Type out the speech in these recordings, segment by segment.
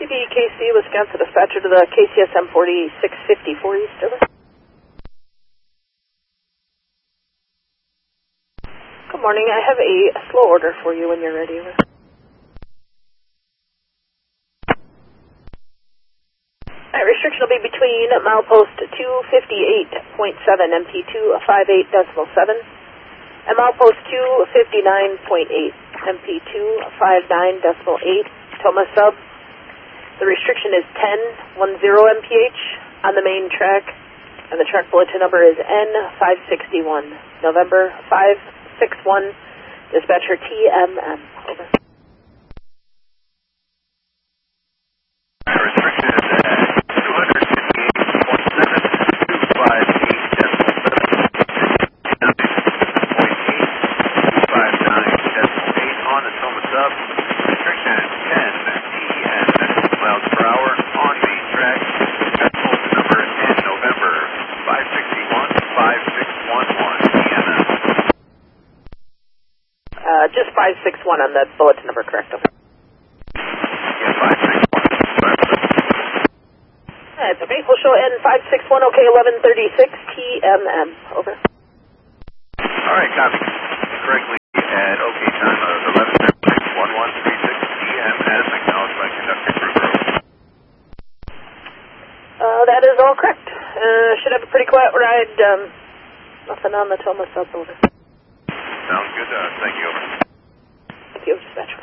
CBKC, Wisconsin dispatcher to the KCSM 4654 East, over. Good morning, I have a slow order for you when you're ready, over. Restriction will be between milepost 258.7 MP2 58.7 and milepost 259.8 MP2 59.8 Toma sub. The restriction is 1010 mph on the main track, and the track bulletin number is N561. November 561, dispatcher TMM, over. Just 561 on the bulletin number, correct? Over. Yeah, 561. That's okay. We'll show N561, okay, 1136 TMM, over. All right, copy. Correctly at OK time of 11:36, 1136 TM as acknowledged by conductor Kruger. That is all correct. Should have a pretty quiet ride. Nothing on the Toma sub, over. Sounds good. Thank you, over. Thank you, dispatcher.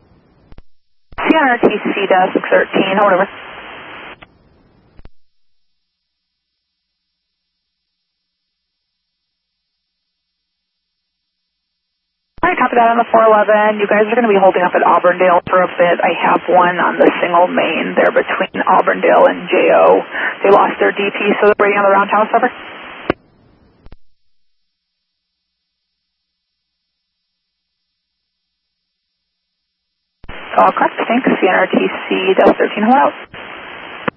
CNRTC desk 13, whatever. Alright, copy that on the 411. You guys are going to be holding up at Auburndale for a bit. I have one on the single main there between Auburndale and JO. They lost their DP, so they're waiting on the roundhouse, over. All correct, thanks. CNRTC desk 13, hold out.